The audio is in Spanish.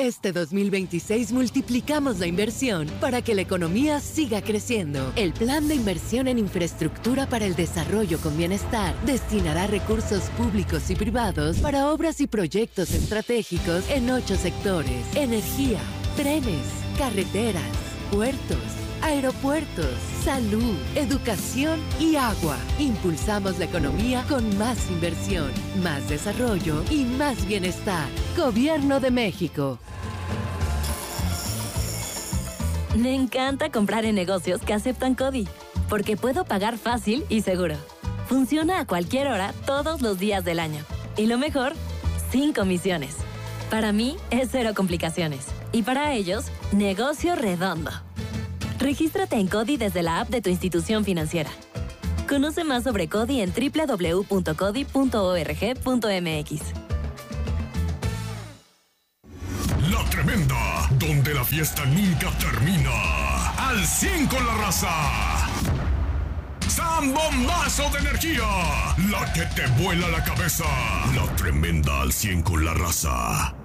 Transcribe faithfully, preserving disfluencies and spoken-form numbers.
Este dos mil veintiséis multiplicamos la inversión para que la economía siga creciendo. El Plan de Inversión en Infraestructura para el Desarrollo con Bienestar destinará recursos públicos y privados para obras y proyectos estratégicos en ocho sectores: energía, trenes, carreteras, puertos, aeropuertos, salud, educación y agua. Impulsamos la economía con más inversión, más desarrollo y más bienestar. Gobierno de México. Me encanta comprar en negocios que aceptan CODI, porque puedo pagar fácil y seguro. Funciona a cualquier hora, todos los días del año. Y lo mejor, sin comisiones. Para mí, es cero complicaciones. Y para ellos, negocio redondo. Regístrate en CODI desde la app de tu institución financiera. Conoce más sobre CODI en doble u doble u doble u punto codi punto org punto m x. La Tremenda, donde la fiesta nunca termina. Al cien con la raza. ¡Zambombazo de energía! La que te vuela la cabeza. La Tremenda al cien con la raza.